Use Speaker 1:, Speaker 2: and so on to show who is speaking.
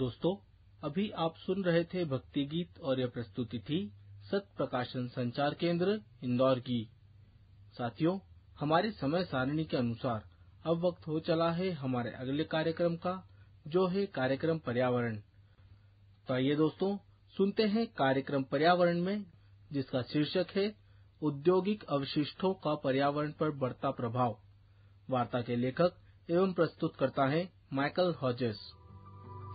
Speaker 1: दोस्तों, अभी आप सुन रहे थे भक्ति गीत और यह प्रस्तुति थी सत प्रकाशन संचार केंद्र इंदौर की। साथियों, हमारे समय सारणी के अनुसार अब वक्त हो चला है हमारे अगले कार्यक्रम का, जो है कार्यक्रम पर्यावरण। तो आइए दोस्तों, सुनते हैं कार्यक्रम पर्यावरण में, जिसका शीर्षक है औद्योगिक अवशिष्टों का पर्यावरण पर बढ़ता प्रभाव। वार्ता के लेखक एवं प्रस्तुतकर्ता हैं माइकल हॉजेस।